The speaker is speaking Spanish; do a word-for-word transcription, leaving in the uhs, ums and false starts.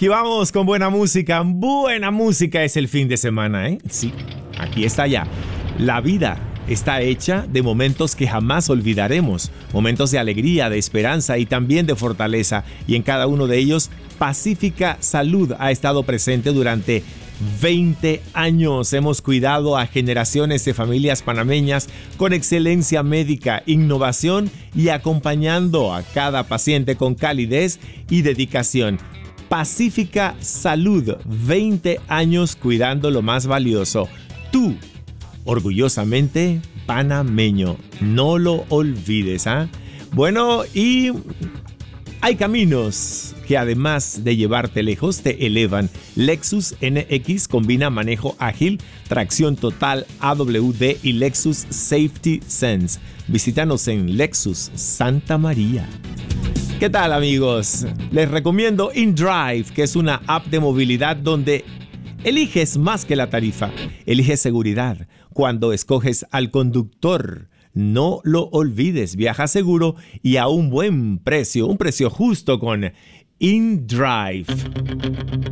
Aquí vamos con buena música. Buena música es el fin de semana, ¿eh? Sí, aquí está ya. La vida está hecha de momentos que jamás olvidaremos. Momentos de alegría, de esperanza y también de fortaleza. Y en cada uno de ellos, Pacífica Salud ha estado presente durante veinte años. Hemos cuidado a generaciones de familias panameñas con excelencia médica, innovación y acompañando a cada paciente con calidez y dedicación. Pacífica Salud, veinte años cuidando lo más valioso. Tú, orgullosamente panameño. No lo olvides, ¿ah? ¿eh? Bueno, y hay caminos que además de llevarte lejos, te elevan. Lexus N X combina manejo ágil, tracción total A W D y Lexus Safety Sense. Visítanos en Lexus Santa María. ¿Qué tal, amigos? Les recomiendo InDrive, que es una app de movilidad donde eliges más que la tarifa. Eliges seguridad cuando escoges al conductor. No lo olvides, viaja seguro y a un buen precio, un precio justo con InDrive.